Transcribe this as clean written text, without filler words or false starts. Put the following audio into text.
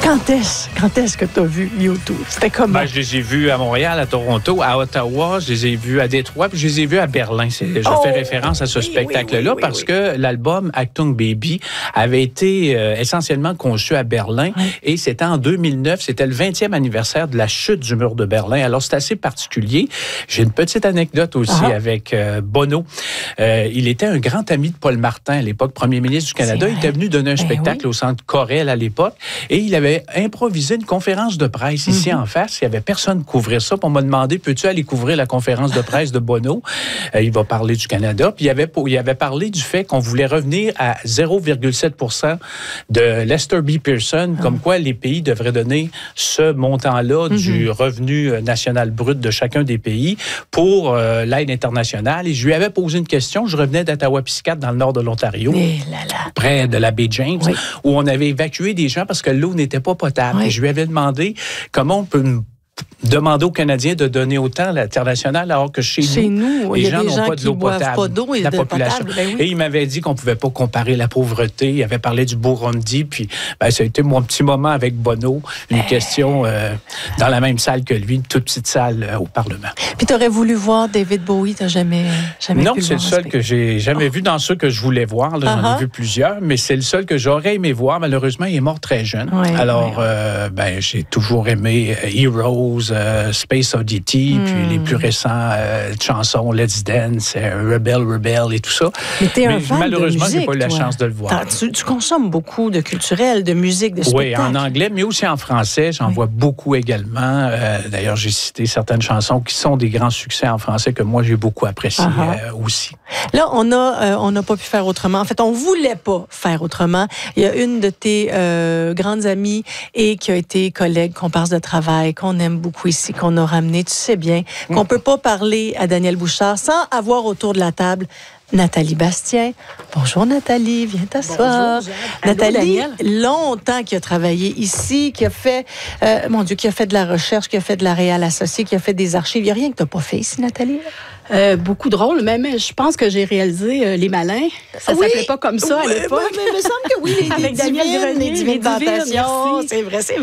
Quand est-ce que tu as vu U2? C'était comment? Je les ai vus à Montréal, à Toronto, à Ottawa, je les ai vus à Détroit, puis je les ai vus à Berlin. Je fais référence à ce spectacle-là parce que l'album Achtung Baby avait été essentiellement conçu à Berlin et c'était en 2009, c'était le 20e anniversaire de la chute du mur de Berlin. Alors, c'est assez particulier. J'ai une petite anecdote aussi avec Bono. Il était un grand ami de Paul Martin à l'époque, premier ministre du Canada. Il était venu donner un spectacle au Centre Corel à l'époque et il avait improvisé une conférence de presse ici en face. Il n'y avait personne pour couvrir ça. Puis on m'a demandé, peux-tu aller couvrir la conférence de presse de Bono? Il va parler du Canada. Puis il avait parlé du fait qu'on voulait revenir à 0,7% de Lester B. Pearson, comme quoi les pays devraient donner ce montant-là du revenu national brut de chacun des pays pour l'aide internationale. Et je lui avais posé une question. Je revenais d'Ottawa-Piscate, dans le nord de l'Ontario, près de la baie James, où on avait évacué des gens parce que l'eau n'était pas potable. Et je lui avais demandé comment on peut demander aux Canadiens de donner autant à l'international alors que chez nous, les gens n'ont pas de l'eau potable. Pas d'eau et la de population. Potable, Et il m'avait dit qu'on ne pouvait pas comparer la pauvreté. Il avait parlé du Burundi. Puis ça a été mon petit moment avec Bono. Une question dans la même salle que lui, une toute petite salle au Parlement. Puis tu aurais voulu voir David Bowie, tu n'as jamais Non, pu c'est le seul que j'ai jamais vu dans ceux que je voulais voir. Là, j'en ai vu plusieurs, mais c'est le seul que j'aurais aimé voir. Malheureusement, il est mort très jeune. Alors, j'ai toujours aimé Heroes, Space Oddity, puis les plus récents chansons, Let's Dance, Rebel et tout ça. Mais malheureusement, j'ai pas eu la chance de le voir. Tu consommes beaucoup de culturel, de musique, de spectacles. Oui, en anglais, mais aussi en français. J'en vois beaucoup également. D'ailleurs, j'ai cité certaines chansons qui sont des grands succès en français que moi, j'ai beaucoup apprécié aussi. Là, on n'a pas pu faire autrement. En fait, on voulait pas faire autrement. Il y a une de tes grandes amies et qui a été collègue, comparse de travail, qu'on aime beaucoup ici, qu'on a ramené. Tu sais bien qu'on peut pas parler à Daniel Bouchard sans avoir autour de la table Nathalie Bastien. Bonjour Nathalie, viens t'asseoir. Nathalie, longtemps qui a travaillé ici, qui a fait, qui a fait de la recherche, qui a fait de la réal associée, qui a fait des archives. Il n'y a rien que tu n'as pas fait ici, Nathalie? Beaucoup de rôles. Même, je pense que j'ai réalisé Les Malins. Ça s'appelait pas comme ça à l'époque. Mais il me semble que oui. Avec Daniel Grenier. Divine Tentation. C'est vrai.